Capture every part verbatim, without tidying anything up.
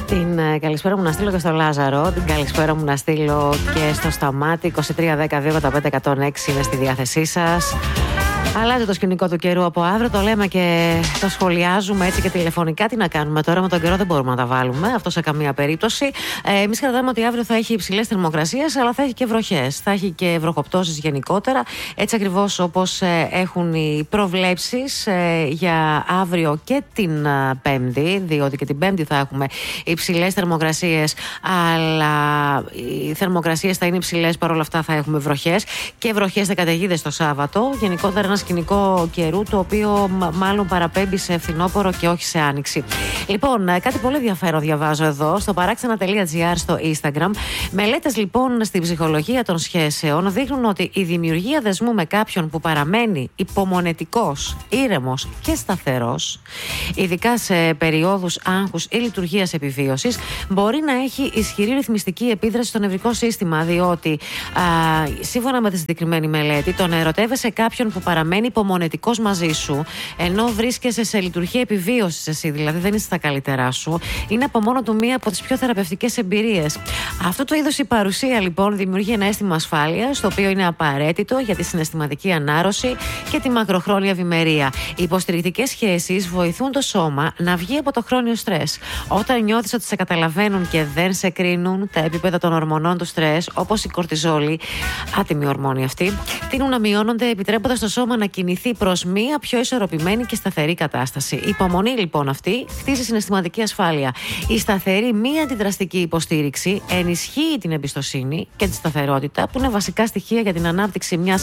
Την ε, καλησπέρα μου να στείλω και στο Λάζαρο. Την καλησπέρα μου να στείλω και στο Σταμάτη. είκοσι τρία δέκα δύο ογδόντα πέντε εκατόν έξι είναι στη διάθεσή σας. Αλλάζει το σκηνικό του καιρού από αύριο, το λέμε και το σχολιάζουμε έτσι και τηλεφωνικά. Τι να κάνουμε τώρα, με τον καιρό δεν μπορούμε να τα βάλουμε, αυτό σε καμία περίπτωση. Ε, εμείς κρατάμε ότι αύριο θα έχει υψηλές θερμοκρασίες, αλλά θα έχει και βροχές. Θα έχει και βροχοπτώσεις γενικότερα, έτσι ακριβώς όπως ε, έχουν οι προβλέψεις ε, για αύριο και την ε, Πέμπτη, διότι και την Πέμπτη θα έχουμε υψηλές θερμοκρασίες, αλλά οι θερμοκρασίες θα είναι υψηλές, παρόλα αυτά θα έχουμε βροχές και βροχές και καταιγίδες το Σάββατο. Γενικότερα ένα σκηνικό καιρού το οποίο μάλλον παραπέμπει σε φθινόπωρο και όχι σε άνοιξη. Λοιπόν, κάτι πολύ ενδιαφέρον διαβάζω εδώ στο παράξενα τελεία τζι άρ στο Instagram. Μελέτες λοιπόν στην ψυχολογία των σχέσεων δείχνουν ότι η δημιουργία δεσμού με κάποιον που παραμένει υπομονετικός, ήρεμος και σταθερός, ειδικά σε περιόδους άγχους ή λειτουργίας επιβίωσης, μπορεί να έχει ισχυρή ρυθμιστική επίδραση στο νευρικό σύστημα, διότι α, σύμφωνα με τη συγκεκριμένη μελέτη, το να ερωτεύεσαι κάποιον που παραμένει υπομονετικός μαζί σου, ενώ βρίσκεσαι σε λειτουργία επιβίωσης εσύ, δηλαδή δεν είσαι στα καλύτερά σου, είναι από μόνο του μία από τις πιο θεραπευτικές εμπειρίες. Αυτό το είδος η παρουσία λοιπόν δημιουργεί ένα αίσθημα ασφάλειας, το οποίο είναι απαραίτητο για τη συναισθηματική ανάρρωση και τη μακροχρόνια ευημερία. Οι υποστηρικτικές σχέσεις βοηθούν το σώμα να βγει από το χρόνιο στρες. Όταν νιώθεις ότι σε καταλαβαίνουν και δεν σε κρίνουν, τα επίπεδα των ορμονών του στρες, όπως η κορτιζόλη, άτιμη ορμόνη αυτή, τείνουν να μειώνονται, επιτρέποντας στο σώμα να κινηθεί προς μία πιο ισορροπημένη και σταθερή κατάσταση. Η υπομονή λοιπόν αυτή χτίζει συναισθηματική ασφάλεια. Η σταθερή μη αντιδραστική υποστήριξη ενισχύει την εμπιστοσύνη και τη σταθερότητα, που είναι βασικά στοιχεία για την ανάπτυξη μιας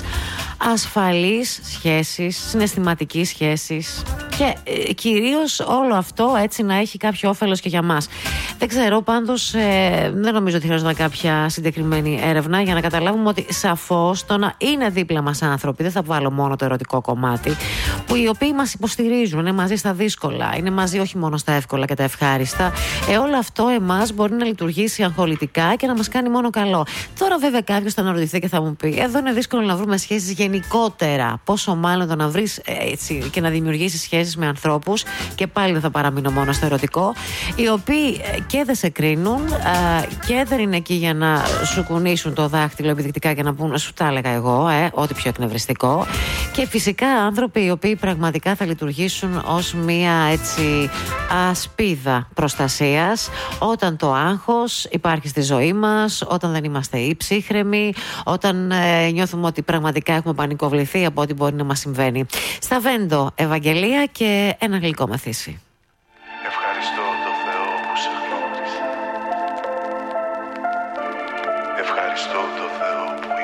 ασφαλής σχέσης, συναισθηματικής σχέσης και ε, κυρίως όλο αυτό έτσι να έχει κάποιο όφελος και για μας. Δεν ξέρω, πάντως ε, δεν νομίζω ότι χρειάζεται κάποια συγκεκριμένη έρευνα για να καταλάβουμε ότι σαφώς το να είναι δίπλα μας άνθρωποι, δεν θα βάλω μόνο το ερωτικό κομμάτι, που οι οποίοι μας υποστηρίζουν, είναι μαζί στα δύσκολα, είναι μαζί όχι μόνο στα εύκολα και τα ευχάριστα, ε, όλο αυτό εμάς μπορεί να λειτουργήσει αγχολητικά και να μας κάνει μόνο καλό. Τώρα βέβαια κάποιος θα αναρωτηθεί και θα μου πει, εδώ είναι δύσκολο να βρούμε σχέσεις γενικότερα, πόσο μάλλον το να βρεις έτσι και να δημιουργήσεις σχέσεις με ανθρώπους, και πάλι δεν θα παραμείνω μόνο στο ερωτικό, οι οποίοι και δεν σε κρίνουν και δεν είναι εκεί για να σου κουνήσουν το δάχτυλο επιδεικτικά και να πούν, σου τα έλεγα εγώ, ε, ό,τι πιο εκνευριστικό, και φυσικά άνθρωποι οι οποίοι πραγματικά θα λειτουργήσουν ως μία έτσι ασπίδα προστασίας όταν το άγχος υπάρχει στη ζωή μας, όταν δεν είμαστε υψύχρεμοι, όταν ε, νιώθουμε ότι πραγματικά έχουμε πανικοβληθεί από ό,τι μπορεί να μας συμβαίνει. Στα Βέντο, Ευαγγελία και ένα γλυκό μεθύσι. Ευχαριστώ το Θεό που σε γνώρισε. Ευχαριστώ το Θεό που